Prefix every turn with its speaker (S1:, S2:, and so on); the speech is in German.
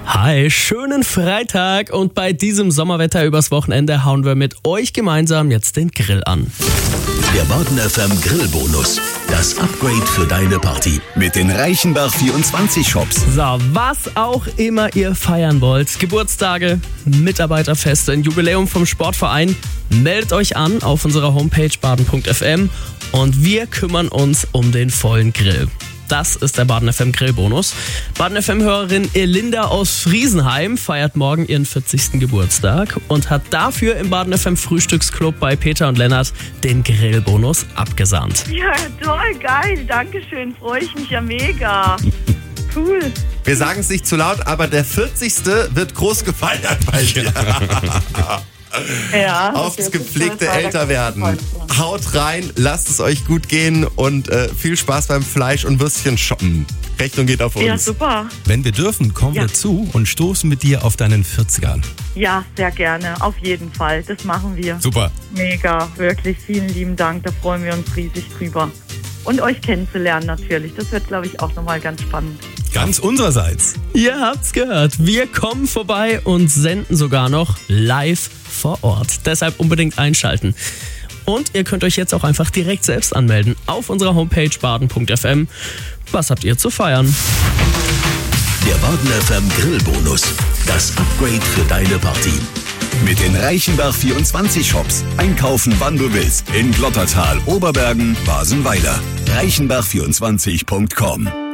S1: Hi, schönen Freitag und bei diesem Sommerwetter übers Wochenende hauen wir mit euch gemeinsam jetzt den Grill an.
S2: Der Baden FM Grillbonus. Das Upgrade für deine Party. Mit den Reichenbach 24 Shops.
S1: So, was auch immer ihr feiern wollt, Geburtstage, Mitarbeiterfeste, ein Jubiläum vom Sportverein, meldet euch an auf unserer Homepage baden.fm und wir kümmern uns um den vollen Grill. Das ist der Baden FM Grillbonus. Baden FM-Hörerin Elinda aus Friesenheim feiert morgen ihren 40. Geburtstag und hat dafür im Baden FM Frühstücksclub bei Peter und Lennart den Grillbonus abgesahnt.
S3: Ja, toll, geil, dankeschön, freue ich mich ja mega. Cool.
S4: Wir sagen es nicht zu laut, aber der 40. wird groß gefeiert bei dir.
S3: Ja,
S4: Aufs gepflegte Älterwerden. Haut rein, lasst es euch gut gehen und viel Spaß beim Fleisch- und Würstchen shoppen. Rechnung geht auf uns.
S3: Ja, super.
S5: Wenn wir dürfen, kommen wir zu und stoßen mit dir auf deinen 40er an.
S3: Ja, sehr gerne, auf jeden Fall. Das machen wir.
S5: Super.
S3: Mega, wirklich, vielen lieben Dank. Da freuen wir uns riesig drüber. Und euch kennenzulernen natürlich. Das wird, glaube ich, auch nochmal ganz spannend.
S5: Ganz unsererseits.
S1: Ihr habt's gehört, wir kommen vorbei und senden sogar noch live vor Ort. Deshalb unbedingt einschalten. Und ihr könnt euch jetzt auch einfach direkt selbst anmelden auf unserer Homepage baden.fm. Was habt ihr zu feiern?
S2: Der Baden FM Grillbonus. Das Upgrade für deine Party. Mit den Reichenbach 24 Shops. Einkaufen, wann du willst. In Glottertal, Oberbergen, Basenweiler. Reichenbach24.com